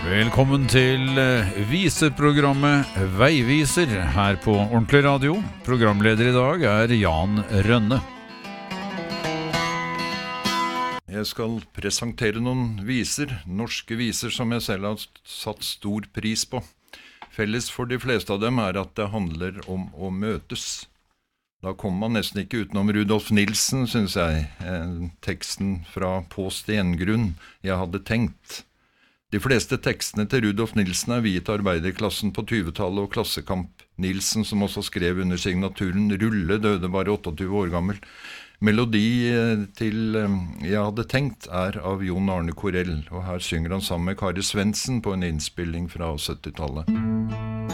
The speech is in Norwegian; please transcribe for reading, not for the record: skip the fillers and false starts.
Velkommen til viseprogrammet Veiviser her på Ordentlig Radio. Programleder i dag er Jan Rønne. Jeg skal presentere noen viser, norske viser som jeg selv har satt stor pris på. Felles for de fleste av dem er at det handler om å møtes. Da kommer man nesten ikke utenom Rudolf Nilsen, synes jeg, teksten fra På stengrunn, jeg hadde tenkt. De fleste tekstene til Rudolf Nilsen er viet arbeiderklassen på 20-tallet og Klassekamp. Nilsen, som også skrev under signaturen Rulle, døde bare 28 år gammel. Melodi til Jeg hadde tenkt er av Jon Arne Corell, og her synger han sammen med Kari Svendsen på en innspilling fra 70-tallet.